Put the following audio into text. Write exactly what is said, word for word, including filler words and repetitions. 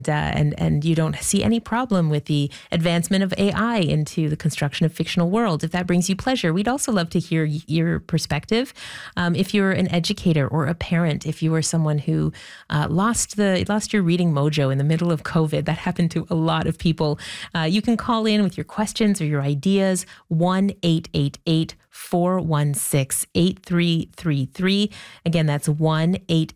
Uh, and and you don't see any problem with the advancement of A I into the construction of fictional worlds. If that brings you pleasure, we'd also love to hear y- your perspective. Um, if you're an educator or a parent, if you are someone who uh, lost the lost your reading mojo in the middle of COVID, that happened to a lot of people. Uh, you can call in with your questions or your ideas. one eight eight eight four one six eight three three three. Again, that's one eight